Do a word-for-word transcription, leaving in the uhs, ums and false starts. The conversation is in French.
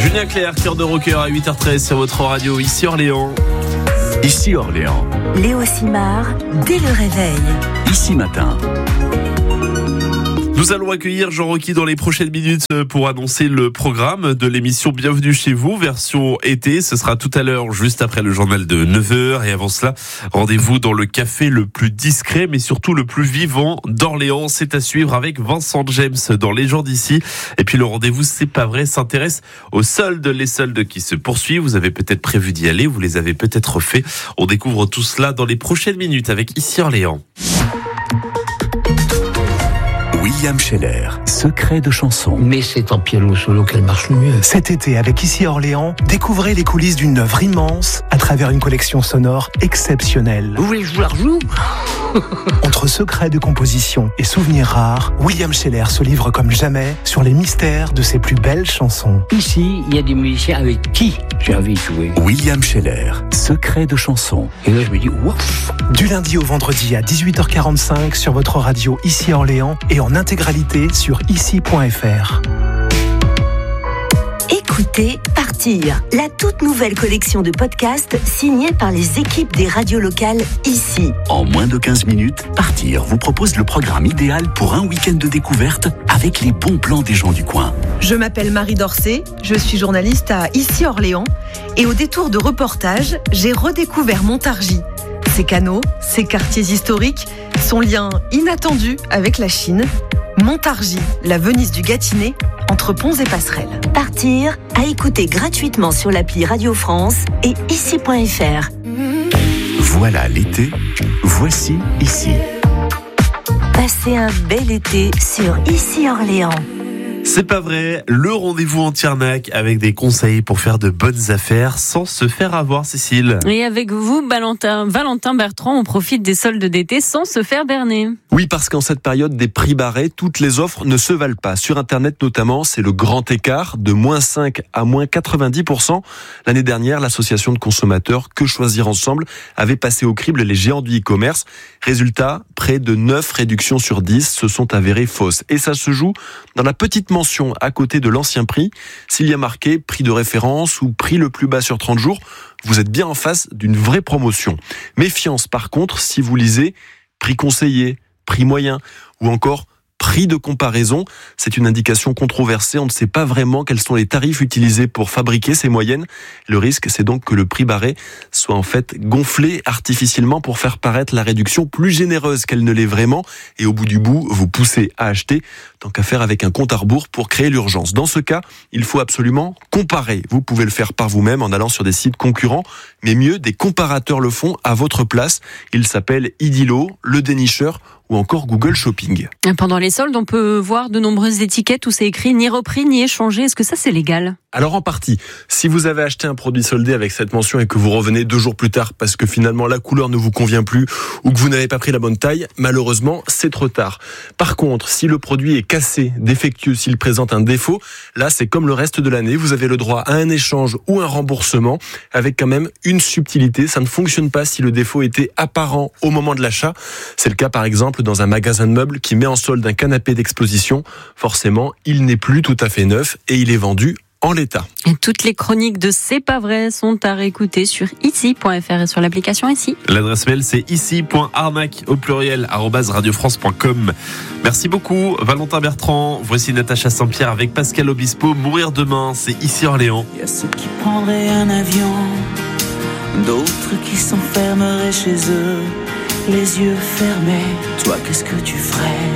Julien Clerc, cœur de rocker à huit heures treize sur votre radio, ici Orléans. Ici Orléans. Léo Simard, dès le réveil. Ici matin. Nous allons accueillir Jean-Rocky dans les prochaines minutes pour annoncer le programme de l'émission Bienvenue chez vous, version été. Ce sera tout à l'heure, juste après le journal de neuf heures. Et avant cela, rendez-vous dans le café le plus discret, mais surtout le plus vivant d'Orléans. C'est à suivre avec Vincent James dans Les gens d'ici. Et puis le rendez-vous, c'est pas vrai, s'intéresse aux soldes, les soldes qui se poursuivent. Vous avez peut-être prévu d'y aller, vous les avez peut-être fait. On découvre tout cela dans les prochaines minutes avec Ici Orléans. William Scheller, secret de chanson. Mais c'est en piano solo qu'elle marche le mieux. Cet été, avec Ici Orléans, découvrez les coulisses d'une œuvre immense à travers une collection sonore exceptionnelle. Vous voulez que je vous la rejoue ? Entre secrets de composition et souvenirs rares, William Scheller se livre comme jamais sur les mystères de ses plus belles chansons. Ici, il y a des musiciens avec qui j'ai envie de jouer. William Scheller, secret de chanson. Et là, je me dis, ouf. Du lundi au vendredi à dix-huit heures quarante-cinq sur votre radio Ici Orléans et en intégralité sur ici point f r. Écoutez Partir, la toute nouvelle collection de podcasts signée par les équipes des radios locales ici. En moins de quinze minutes, Partir vous propose le programme idéal pour un week-end de découverte avec les bons plans des gens du coin. Je m'appelle Marie Dorcet, je suis journaliste à Ici Orléans et au détour de reportage, j'ai redécouvert Montargis. Ses canaux, ses quartiers historiques, son lien inattendu avec la Chine. Montargis, la Venise du Gâtinais, entre ponts et passerelles. Partir, à écouter gratuitement sur l'appli Radio France et ici point f r. Voilà l'été, voici Ici. Passez un bel été sur Ici Orléans. C'est pas vrai, le rendez-vous en Tiernac avec des conseils pour faire de bonnes affaires sans se faire avoir, Cécile. Et avec vous, Valentin, Valentin Bertrand, on profite des soldes d'été sans se faire berner. Oui, parce qu'en cette période des prix barrés, toutes les offres ne se valent pas. Sur Internet notamment, c'est le grand écart de moins cinq à moins quatre-vingt-dix pour cent. L'année dernière, l'association de consommateurs Que Choisir Ensemble avait passé au crible les géants du e-commerce. Résultat, près de neuf réductions sur dix se sont avérées fausses. Et ça se joue dans la petite mention à côté de l'ancien prix. S'il y a marqué prix de référence ou prix le plus bas sur trente jours, vous êtes bien en face d'une vraie promotion. Méfiance par contre si vous lisez prix conseillé, prix moyen ou encore prix de comparaison. C'est une indication controversée. On ne sait pas vraiment quels sont les tarifs utilisés pour fabriquer ces moyennes. Le risque, c'est donc que le prix barré soit en fait gonflé artificiellement pour faire paraître la réduction plus généreuse qu'elle ne l'est vraiment. Et au bout du bout, vous poussez à acheter, tant qu'à faire avec un compte à rebours pour créer l'urgence. Dans ce cas, il faut absolument comparer. Vous pouvez le faire par vous-même en allant sur des sites concurrents, mais mieux, des comparateurs le font à votre place. Ils s'appellent Idilo, Le Dénicheur ou encore Google Shopping. Pendant les soldes, on peut voir de nombreuses étiquettes où c'est écrit ni repris ni échangé. Est-ce que ça, c'est légal ? Alors en partie, si vous avez acheté un produit soldé avec cette mention et que vous revenez deux jours plus tard parce que finalement la couleur ne vous convient plus ou que vous n'avez pas pris la bonne taille, malheureusement c'est trop tard. Par contre, si le produit est cassé, défectueux, s'il présente un défaut, là c'est comme le reste de l'année, vous avez le droit à un échange ou un remboursement avec quand même une subtilité. Ça ne fonctionne pas si le défaut était apparent au moment de l'achat. C'est le cas par exemple dans un magasin de meubles qui met en solde un canapé d'exposition. Forcément, il n'est plus tout à fait neuf et il est vendu en l'état. Et toutes les chroniques de C'est pas vrai sont à réécouter sur ici point f r et sur l'application Ici. L'adresse mail, c'est ici point arnaque au pluriel arobase radio france point com. Merci beaucoup, Valentin Bertrand. Voici Natacha Saint-Pierre avec Pascal Obispo. Mourir demain, c'est Ici Orléans. Il y a ceux qui prendraient un avion, d'autres qui s'enfermeraient chez eux, les yeux fermés. Toi, qu'est-ce que tu ferais ?